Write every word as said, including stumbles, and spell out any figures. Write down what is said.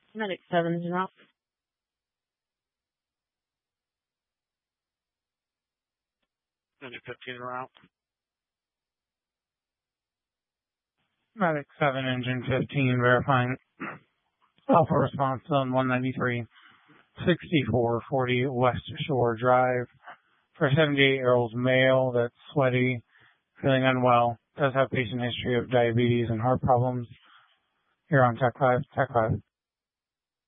Medic seven is out. Medic fifteen are out. Medic seven, engine fifteen, verifying Alpha response on one ninety-three, sixty-four forty West Shore Drive for a seventy-eight-year-old male that's sweaty, feeling unwell, does have patient history of diabetes and heart problems. Here on Tech five, Tech five.